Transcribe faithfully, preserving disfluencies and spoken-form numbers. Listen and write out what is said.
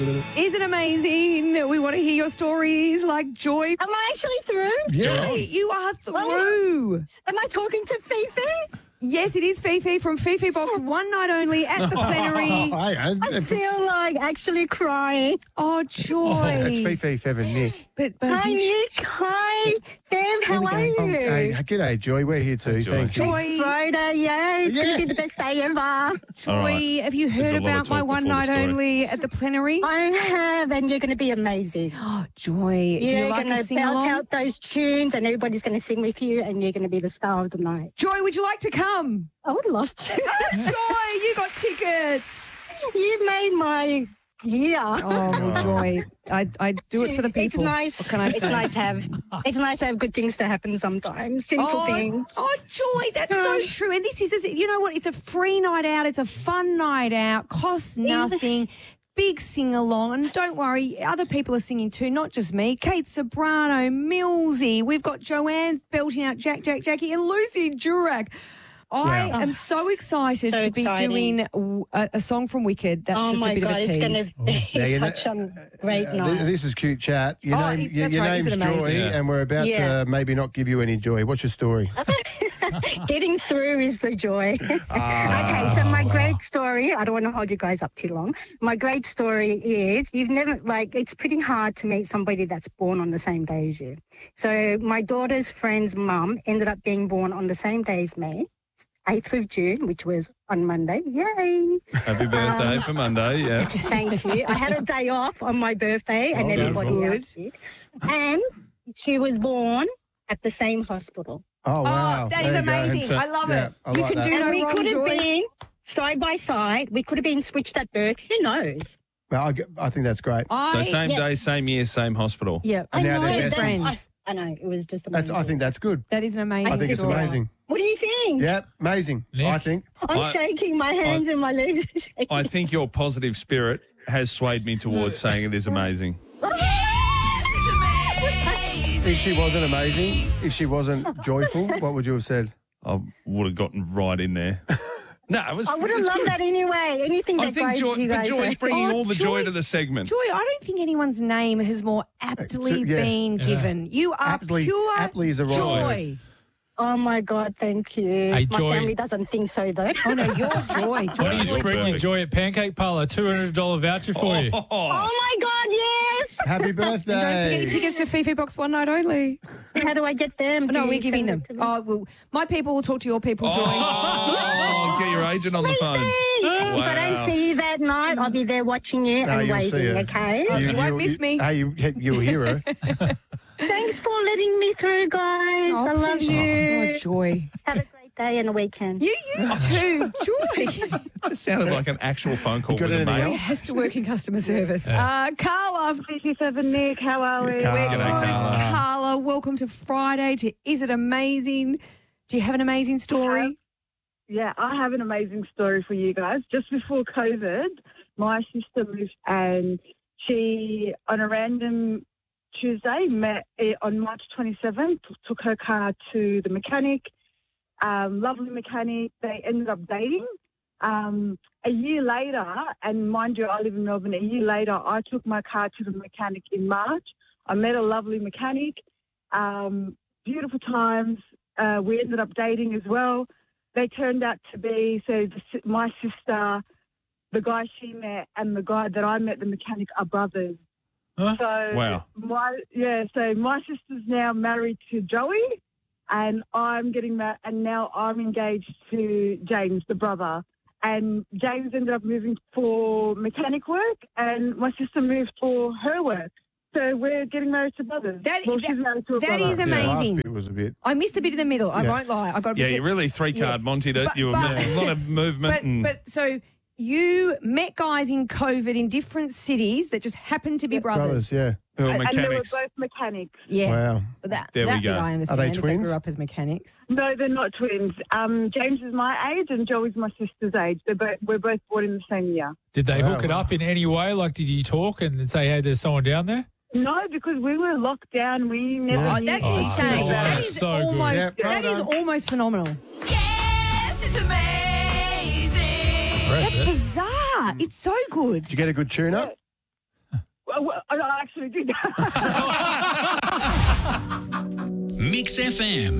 Is it amazing? We want to hear your stories like Joy. Am I actually through? Yes. You are through. Am I talking to Fifi? Yes, it is Fifi from Fifi Box, one night only at the plenary. I feel like actually crying. Oh, Joy. It's Fifi, Fev and Nick. But, but Hi, Nick. Hi, Bev. How are you? Oh, hey, g'day, Joy. We're here too. Joy. Thank you. Joy, It's Friday, yeah. It's going Yeah. to be the best day ever. Joy, All right. have you There's heard a lot of about my talk one before the night story. only at the plenary? I have, and you're going to be amazing. Oh, Joy, do you You're like going to to sing belt along? out those tunes, and everybody's going to sing with you, and you're going to be the star of the night. Joy, would you like to come? I would love to. Joy, you got tickets. You made my year. Oh, well, Joy, I, I do it for the people. It's nice. What can I it's say? nice to have. It's nice to have good things to happen sometimes. Simple Oh, things. oh, Joy, that's so Gosh. true. And this is, you know what? It's a free night out. It's a fun night out. Costs nothing. Big sing along. And don't worry, other people are singing too, not just me. Kate Sobrano, Millsy. We've got Joanne belting out Jack, Jack, Jackie, and Lucy Durack. I Wow. am so excited So to be exciting. doing a, a song from Wicked. That's Oh just my a bit God, of a it's tease. going to be Yeah, you know- such a great Uh, night. th- This is cute chat. Your, Oh, name, it- your, that's your right. name's Isn't it Joy, amazing? Yeah. and we're about Yeah. to maybe not give you any joy. What's your story? Getting through is the joy. Ah, okay, so my great story, I don't want to hold you guys up too long. My great story is you've never, like, it's pretty hard to meet somebody that's born on the same day as you. So my daughter's friend's mum ended up being born on the same day as me, eighth of June, which was on Monday. Yay! Happy birthday Um, for Monday, yeah. Thank you. I had a day off on my birthday and Oh, everybody beautiful. else did. And she was born at the same hospital. Oh, wow. Oh, that There is you go. amazing. And so- I love Yeah, it. I you like can that. do And no we wrong, could have Joy. been side by side. We could have been switched at birth. Who knows? Well, I, g- I think that's great. I, So same yeah. day, same year, same hospital. Yeah, And now I they're know, best that's- friends. I, I know, it was just That's, amazing. I think that's good. that is an amazing I think it's story. amazing. What do you think? Yeah, amazing. Nick? I think. I'm I- shaking. My hands and my legs are shaking. I think your positive spirit has swayed me towards saying it is amazing. If she wasn't amazing, if she wasn't joyful, what would you have said? I would have gotten right in there. No, it was. I would have it's loved good. that anyway. Anything that I think guys, Joy, you but guys Joy's say. bringing Oh, all the joy Joy- to the segment. Joy, I don't think anyone's name has more aptly Yeah. been Yeah. given. You are Aptly- pure aptly is a right joy. word. Oh my God, thank you. Hey, my Joy. family doesn't think so though. Oh no, you're joy. Why joy. don't you You're spread your perfect. joy at Pancake Parlour? two hundred dollars voucher for you. Oh, Oh my God, yes. Happy birthday. And don't forget your tickets to Fifi Box one night only. How do I get them? No, Do we're you giving them. send it to me? Oh, well, my people will talk to your people, Joy. oh, get your agent on the phone. Hey, if I don't Wow. see you that night, I'll be there watching you No, and you'll see waving, her. okay? You won't miss me. Hey, you, you'll hear her. Thanks for letting me through, guys. Oh, I love pleasure. you. Oh, Joy. Have a great day and a weekend. You, you too, Joy. Just sounded like an actual phone call Got with a anything mate. else? Has to work in customer service. Uh, Carla. fifty-seven Nick, how are we? Carla. We're G'day, good. Carla. Carla, welcome to Friday to Is It Amazing? Do you have an amazing story? Yeah, I have an amazing story for you guys. Just before COVID, my sister moved and she, on a random Tuesday, met eh, on March twenty-seventh, took her car to the mechanic. Um, lovely mechanic. They ended up dating. Um, a year later, and mind you, I live in Melbourne, a year later, I took my car to the mechanic in March. I met a lovely mechanic. Um, beautiful times. Uh, we ended up dating as well. They turned out to be, so the, si- my sister, the guy she met, and the guy that I met, the mechanic, are brothers. Huh? So Wow. my yeah, so my sister's now married to Joey, and I'm getting married, and now I'm engaged to James, the brother. And James ended up moving for mechanic work, and my sister moved for her work. So we're getting married to brothers. That- well, that- she's married to a that brother. is The amazing. last bit was a bit. I missed the bit in the middle. I Yeah. won't lie. I got Yeah, you really three card Yeah. Monty'd it. But- You were but- a lot of movement. But and but so you met guys in COVID in different cities that just happened to be brothers. Brothers, yeah. who were And they were mechanics. both mechanics. Yeah. Wow. That, There we that bit go. I understand. Are they if twins? grew up as mechanics. No, they're not twins. Um, James is my age and Joey's my sister's age. They're both, we're both born in the same year. Did they Wow. hook it up in any way? Like, did you talk and say, hey, there's someone down there? No, because we were locked down. We never. Yeah. Oh, knew that's Oh, insane. that's That is so good. almost Yeah, well that is done. almost phenomenal. Yes, it's amazing. Press That's it. bizarre. It's so good. Did you get a good tune up? I, I actually did. Mix F M.